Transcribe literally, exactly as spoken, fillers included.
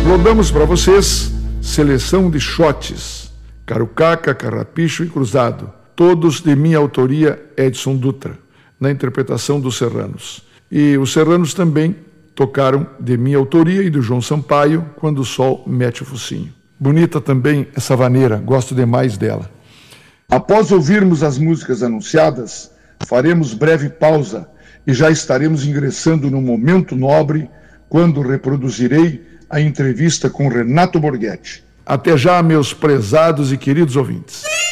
rodamos para vocês seleção de shots, Carucaca, Carrapicho e Cruzado, todos de minha autoria, Edson Dutra, na interpretação dos Serranos. E os Serranos também tocaram de minha autoria e do João Sampaio, Quando o Sol Mete o Focinho. Bonita também essa vaneira, gosto demais dela. Após ouvirmos as músicas anunciadas, faremos breve pausa e já estaremos ingressando no momento nobre, quando reproduzirei a entrevista com Renato Borghetti. Até já, meus prezados e queridos ouvintes.